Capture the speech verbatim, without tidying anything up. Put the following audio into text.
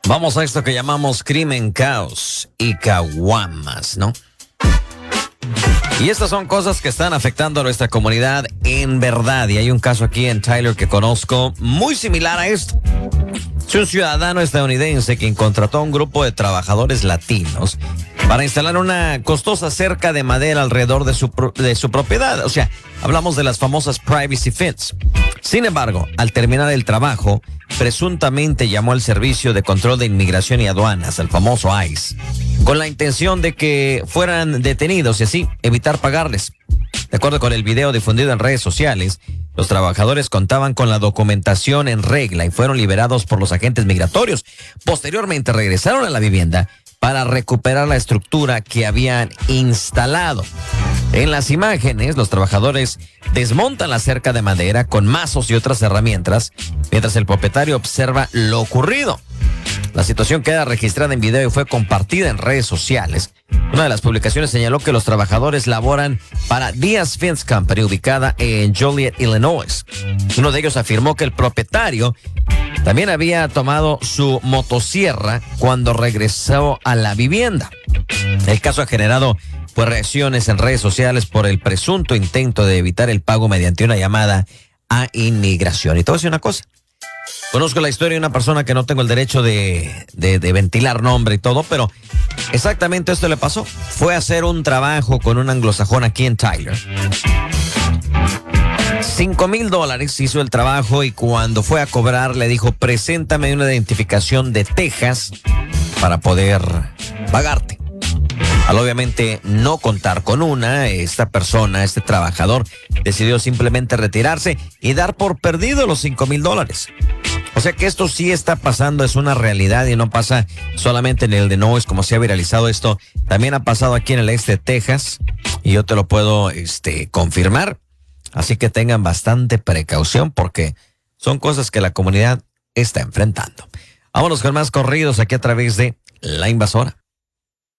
Vamos a esto que llamamos crimen, caos y caguamas, ¿no? Y estas son cosas que están afectando a nuestra comunidad en verdad. Y hay un caso aquí en Tyler que conozco muy similar a esto. Es un ciudadano estadounidense quien contrató a un grupo de trabajadores latinos para instalar una costosa cerca de madera alrededor de su, de su propiedad. O sea, hablamos de las famosas privacy fence. Sin embargo, al terminar el trabajo, presuntamente llamó al Servicio de Control de Inmigración y Aduanas, el famoso ICE, con la intención de que fueran detenidos y así evitar pagarles. De acuerdo con el video difundido en redes sociales, los trabajadores contaban con la documentación en regla y fueron liberados por los agentes migratorios. Posteriormente regresaron a la vivienda para recuperar la estructura que habían instalado. En las imágenes, los trabajadores desmontan la cerca de madera con mazos y otras herramientas, mientras el propietario observa lo ocurrido. La situación queda registrada en video y fue compartida en redes sociales. Una de las publicaciones señaló que los trabajadores laboran para Díaz Fence Company, ubicada en Joliet, Illinois. Uno de ellos afirmó que el propietario también había tomado su motosierra cuando regresó a la vivienda. El caso ha generado pues, reacciones en redes sociales por el presunto intento de evitar el pago mediante una llamada a inmigración. Y te voy a decir una cosa. Conozco la historia de una persona que no tengo el derecho de, de, de ventilar nombre y todo, pero exactamente esto le pasó. Fue a hacer un trabajo con un anglosajón aquí en Tyler. Cinco mil dólares hizo el trabajo y cuando fue a cobrar le dijo, preséntame una identificación de Texas para poder pagarte. Al obviamente no contar con una, esta persona, este trabajador, decidió simplemente retirarse y dar por perdido los cinco mil dólares. O sea que esto sí está pasando, es una realidad y no pasa solamente en el Illinois, como se ha viralizado esto. También ha pasado aquí en el este de Texas y yo te lo puedo este, confirmar. Así que tengan bastante precaución porque son cosas que la comunidad está enfrentando. Vámonos con más corridos aquí a través de La Invasora.